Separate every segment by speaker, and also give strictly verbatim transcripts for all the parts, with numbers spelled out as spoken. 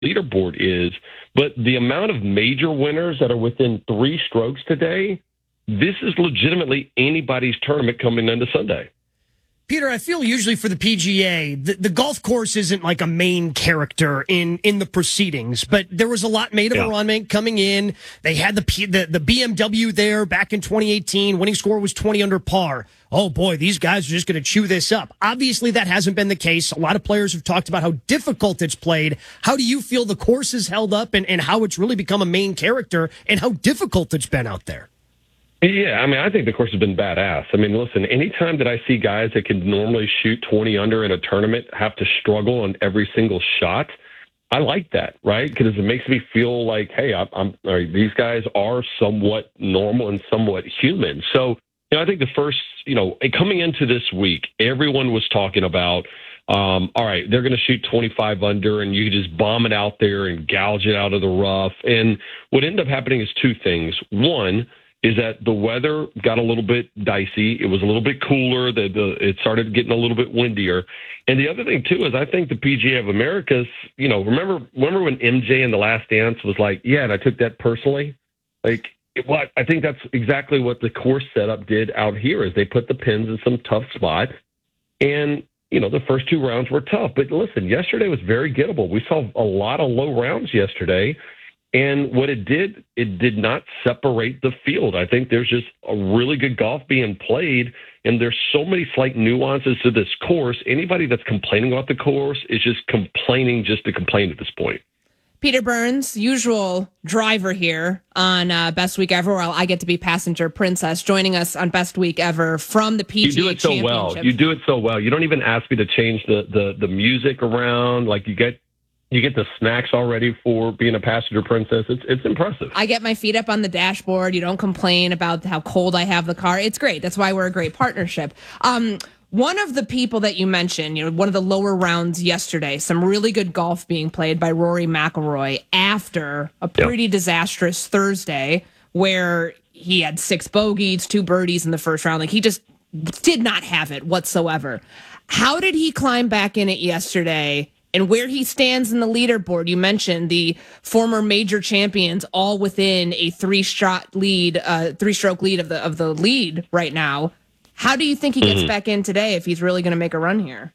Speaker 1: leaderboard is, but the amount of major winners that are within three strokes today, this is legitimately anybody's tournament coming into Sunday.
Speaker 2: Peter, I feel usually for the P G A, the, the golf course isn't like a main character in, in the proceedings, but there was a lot made of
Speaker 1: yeah.
Speaker 2: a run coming in. They had the, the the B M W there back in twenty eighteen. Winning score was twenty under par. Oh, boy, these guys are just going to chew this up. Obviously, that hasn't been the case. A lot of players have talked about how difficult it's played. How do you feel the course has held up and, and how it's really become a main character and how difficult it's been out there?
Speaker 1: Yeah, I mean, I think the course has been badass. I mean, listen, anytime that I see guys that can normally shoot twenty under in a tournament have to struggle on every single shot, I like that, right? Because it makes me feel like, hey, I'm, I'm all right, these guys are somewhat normal and somewhat human. So, you know, I think the first, you know, coming into this week, everyone was talking about, um, all right, they're going to shoot twenty-five under and you just bomb it out there and gouge it out of the rough. And what ended up happening is two things. One, is that the weather got a little bit dicey. It was a little bit cooler. The, the, it started getting a little bit windier. And the other thing, too, is I think the P G A of America's, you know, remember remember when M J in The Last Dance was like, yeah, and I took that personally? Like, what? I think that's exactly what the course setup did out here is they put the pins in some tough spots. And, you know, the first two rounds were tough. But listen, yesterday was very gettable. We saw a lot of low rounds yesterday. And what it did, it did not separate the field. I think there's just a really good golf being played, and there's so many slight nuances to this course. Anybody that's complaining about the course is just complaining just to complain at this point.
Speaker 3: Peter Burns, usual driver here on uh, Best Week Ever, while I get to be passenger princess, joining us on Best Week Ever from the P G A
Speaker 1: You do it so well. You do it so well. You don't even ask me to change the, the, the music around. Like you get... You get the snacks already for being a passenger princess. It's it's impressive.
Speaker 3: I get my feet up on the dashboard. You don't complain about how cold I have the car. It's great. That's why we're a great partnership. Um, one of the people that you mentioned, you know, one of the lower rounds yesterday, some really good golf being played by Rory McIlroy after a pretty yep. disastrous Thursday where he had six bogeys, two birdies in the first round. Like he just did not have it whatsoever. How did he climb back in it yesterday? And where he stands in the leaderboard, you mentioned the former major champions, all within a three-shot lead, uh, three-stroke lead of the of the lead right now. How do you think he gets mm-hmm. back in today if he's really going to make a run here?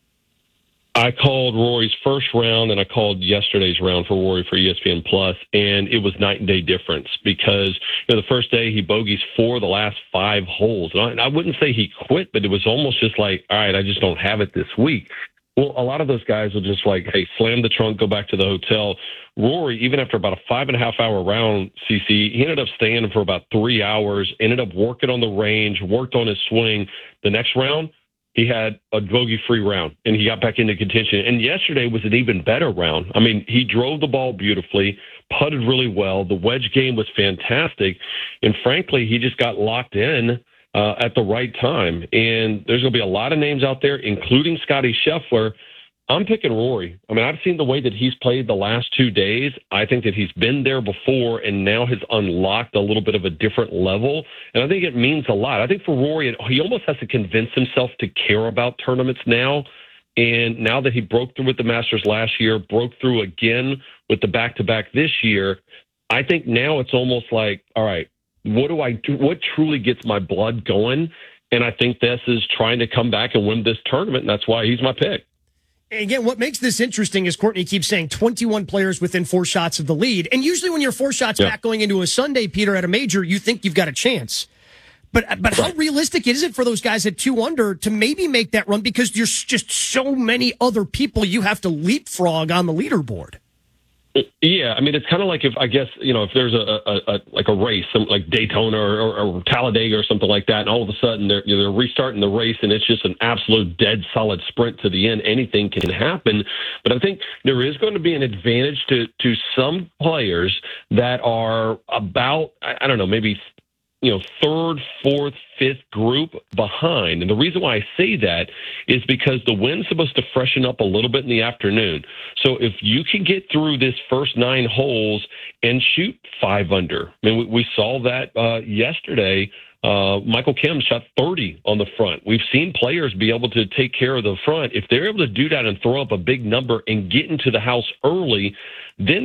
Speaker 1: I called Rory's first round, and I called yesterday's round for Rory for E S P N Plus, and it was night and day difference because you know the first day he bogeys four of the last five holes. And I, and I wouldn't say he quit, but it was almost just like, all right, I just don't have it this week. Well, a lot of those guys will just like, hey, slam the trunk, go back to the hotel. Rory, even after about a five and a half hour round, C C, he ended up staying for about three hours, ended up working on the range, worked on his swing. The next round, he had a bogey-free round, and he got back into contention. And yesterday was an even better round. I mean, he drove the ball beautifully, putted really well. The wedge game was fantastic. And frankly, he just got locked in Uh, at the right time. And there's going to be a lot of names out there, including Scotty Scheffler. I'm picking Rory. I mean, I've seen the way that he's played the last two days. I think that he's been there before and now has unlocked a little bit of a different level. And I think it means a lot. I think for Rory, he almost has to convince himself to care about tournaments now. And now that he broke through with the Masters last year, broke through again with the back-to-back this year, I think now it's almost like, all right, what do I do? What truly gets my blood going? And I think this is trying to come back and win this tournament, and that's why he's my pick.
Speaker 2: And again, what makes this interesting is Courtney keeps saying twenty-one players within four shots of the lead. And usually when you're four shots yeah. back going into a Sunday, Peter, at a major, you think you've got a chance. But but right. how realistic is it for those guys at two under to maybe make that run because there's just so many other people you have to leapfrog on the leaderboard?
Speaker 1: Yeah, I mean, it's kind of like if, I guess, you know, if there's a, a, a like a race, some, like Daytona or, or, or Talladega or something like that, and all of a sudden they're, they're restarting the race and it's just an absolute dead solid sprint to the end, anything can happen. But I think there is going to be an advantage to, to some players that are about, I, I don't know, maybe you know, third, fourth, fifth group behind. And the reason why I say that is because the wind's supposed to freshen up a little bit in the afternoon. So if you can get through this first nine holes and shoot five under, I mean, we, we saw that uh, yesterday Uh, Michael Kim shot thirty on the front. We've seen players be able to take care of the front. If they're able to do that and throw up a big number and get into the house early, then